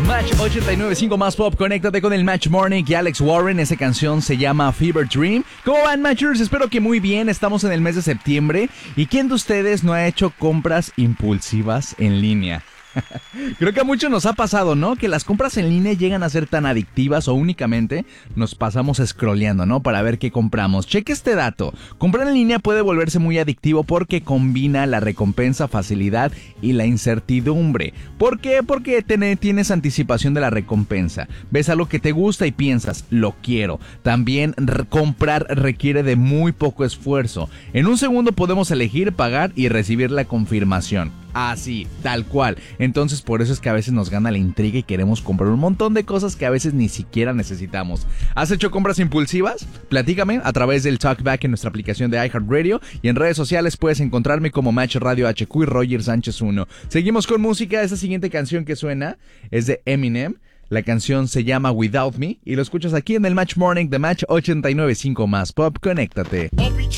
Match 89.5 más pop, conéctate con el Match Morning y Alex Warren. Esa canción se llama Fever Dream. ¿Cómo van, Matchers? Espero que muy bien. Estamos en el mes de septiembre. ¿Y quién de ustedes no ha hecho compras impulsivas en línea? Creo que a muchos nos ha pasado, ¿no? Que las compras en línea llegan a ser tan adictivas o únicamente nos pasamos scrolleando, ¿no? Para ver qué compramos. Cheque este dato. Comprar en línea puede volverse muy adictivo porque combina la recompensa, facilidad y la incertidumbre. ¿Por qué? Porque tienes anticipación de la recompensa. Ves algo que te gusta y piensas, lo quiero. También comprar requiere de muy poco esfuerzo. En un segundo podemos elegir, pagar y recibir la confirmación. Así, tal cual. Entonces por eso es que a veces nos gana la intriga y queremos comprar un montón de cosas que a veces ni siquiera necesitamos. ¿Has hecho compras impulsivas? Platícame a través del Talkback en nuestra aplicación de iHeartRadio y en redes sociales puedes encontrarme como Match Radio HQ y Roger Sánchez 1. Seguimos con música. Esta siguiente canción que suena es de Eminem. La canción se llama Without Me y lo escuchas aquí en el Match Morning de Match 89.5 más Pop. Conéctate.